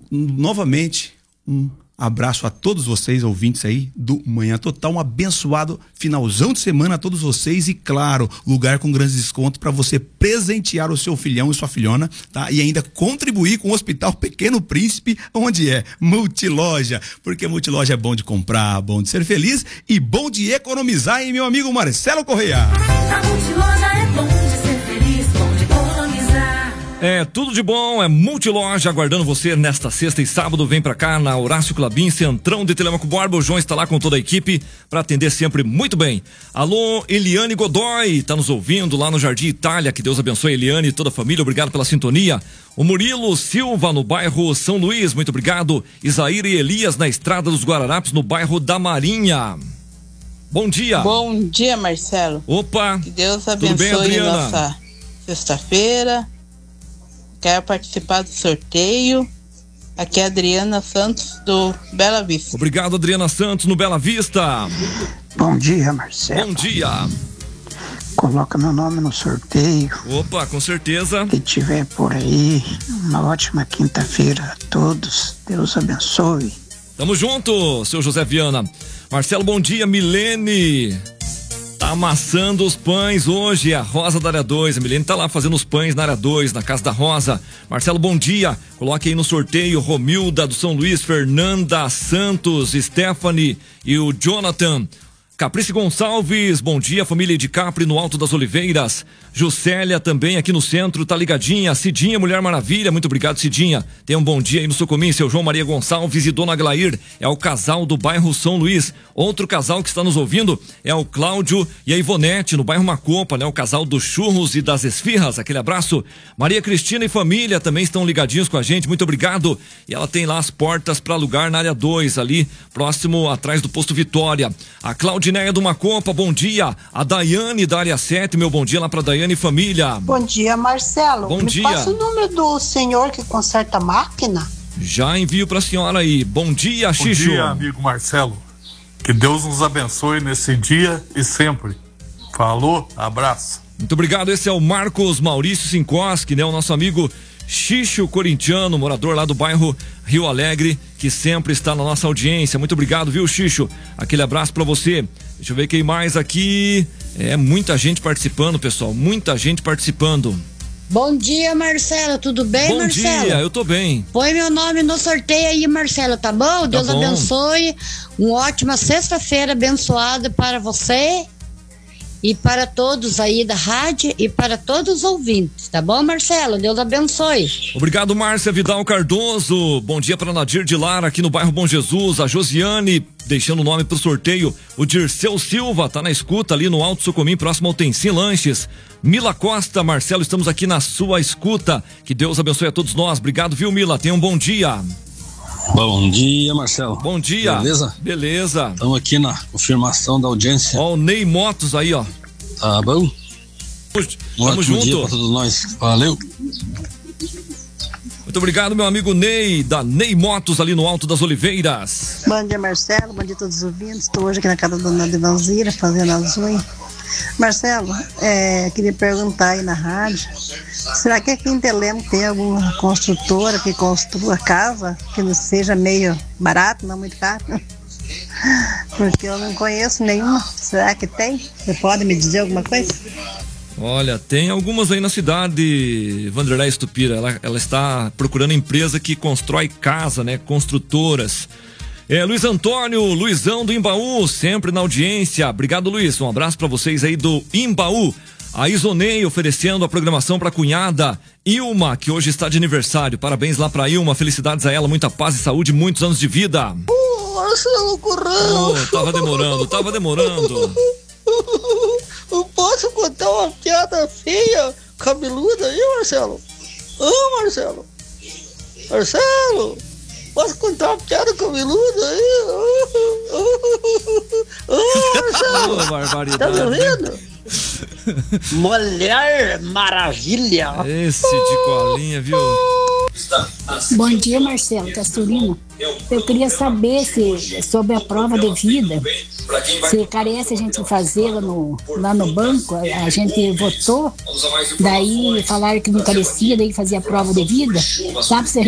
novamente, um abraço a todos vocês, ouvintes aí do Manhã Total, um abençoado finalzão de semana a todos vocês e, claro, lugar com grandes descontos para você presentear o seu filhão e sua filhona, tá? E ainda contribuir com o Hospital Pequeno Príncipe, onde é Multiloja, porque Multiloja é bom de comprar, bom de ser feliz e bom de economizar, hein, meu amigo Marcelo Correia? A Multiloja é bom de ser feliz, bom de economizar. É tudo de bom, é Multiloja aguardando você nesta sexta e sábado. Vem pra cá na Horácio Clabin, Centrão de Telemaco Borba. O João está lá com toda a equipe para atender sempre muito bem. Alô, Eliane Godoy, tá nos ouvindo lá no Jardim Itália. Que Deus abençoe Eliane e toda a família, obrigado pela sintonia. O Murilo Silva no bairro São Luís, muito obrigado. Isaíra e Elias na Estrada dos Guararapes, no bairro da Marinha. Bom dia. Bom dia, Marcelo. Opa. Que Deus Tudo bem, abençoe Adriana? nossa sexta-feira. Quero participar do sorteio. Aqui é a Adriana Santos do Bela Vista. Obrigado, Adriana Santos no Bela Vista. Bom dia, Marcelo. Bom dia. Coloca meu nome no sorteio. Opa, com certeza. Que tiver por aí, uma ótima quinta-feira a todos. Deus abençoe. Tamo junto, seu José Viana. Marcelo, bom dia. Milene tá amassando os pães hoje, a Rosa da área 2. A Milene tá lá fazendo os pães na área 2, na casa da Rosa. Marcelo, bom dia. Coloque aí no sorteio Romilda do São Luís, Fernanda Santos, Stephanie e o Jonathan. Caprice Gonçalves, bom dia, família de Capri no Alto das Oliveiras. Juscelia também aqui no centro, tá ligadinha. Cidinha, Mulher Maravilha, muito obrigado, Cidinha. Tenha um bom dia aí no Socomin, seu João Maria Gonçalves e Dona Glair. É o casal do bairro São Luís. Outro casal que está nos ouvindo é o Cláudio e a Ivonete, no bairro Macopa, né? O casal dos churros e das esfirras. Aquele abraço. Maria Cristina e família também estão ligadinhos com a gente, muito obrigado. E ela tem lá as portas para alugar na área 2, ali próximo, atrás do posto Vitória. A Claudineia do Macopa, bom dia. A Daiane da área 7, meu bom dia lá para Daiane e família. Bom dia, Marcelo. Bom dia. Passa o número do senhor que conserta a máquina. Já envio para a senhora aí. Bom dia, Xixo. Bom dia, amigo Marcelo. Que Deus nos abençoe nesse dia e sempre. Falou, abraço. Muito obrigado, esse é o Marcos Maurício Sinkoski, né? O nosso amigo Xixo corintiano, morador lá do bairro Rio Alegre, que sempre está na nossa audiência. Muito obrigado, viu, Xixo? Aquele abraço pra você. Deixa eu ver quem mais aqui. É muita gente participando, pessoal, muita gente participando. Bom dia, Marcelo, tudo bem, Bom Marcelo? dia, eu tô bem. Põe meu nome no sorteio aí, Marcelo, tá bom? Deus bom. abençoe. Uma ótima sexta-feira abençoada para você e para todos aí da rádio e para todos os ouvintes, tá bom, Marcelo? Deus abençoe. Obrigado, Márcia Vidal Cardoso. Bom dia para Nadir de Lara aqui no bairro Bom Jesus. A Josiane deixando o nome pro sorteio. O Dirceu Silva tá na escuta ali no Alto Sucomim, próximo ao Tencin Lanches. Mila Costa, Marcelo, estamos aqui na sua escuta. Que Deus abençoe a todos nós. Obrigado, viu, Mila? Tenha um bom dia. Bom dia, Marcelo. Bom dia. Beleza? Beleza. Estamos aqui na confirmação da audiência. Ó, o Ney Motos aí, ó. Tá bom? Tamo junto. Dia pra todos nós. Valeu. Muito obrigado, meu amigo Ney, da Ney Motos ali no Alto das Oliveiras. Bom dia, Marcelo. Bom dia a todos os ouvintes. Estou hoje aqui na casa da dona Divanzira fazendo as unhas. Marcelo, queria perguntar aí na rádio, será que aqui em Telemo tem alguma construtora que construa casa que não seja meio barato, não muito caro? Porque eu não conheço nenhuma. Será que tem? Você pode me dizer alguma coisa? Olha, tem algumas aí na cidade, Vanderlei Estupira. Ela está procurando empresa que constrói casa, né? Construtoras. Luiz Antônio, Luizão do Imbaú, sempre na audiência. Obrigado, Luiz. Um abraço pra vocês aí do Imbaú. A Isonei oferecendo a programação pra cunhada Ilma, que hoje está de aniversário. Parabéns lá pra Ilma, felicidades a ela, muita paz e saúde, muitos anos de vida. Marcelo Corrão. Tava demorando. Eu posso contar uma piada feia, cabeluda aí, Marcelo? Marcelo. Posso contar uma piada cabeluda aí? Marcelo. Barbaridade. Tá me ouvindo? Mulher Maravilha. Esse de colinha, viu? Bom dia, Marcelo Casturino. Eu queria saber sobre a prova de vida, se carece a gente fazer lá no banco. A gente votou, daí falaram que não carecia, daí fazia a prova de vida. Sabe se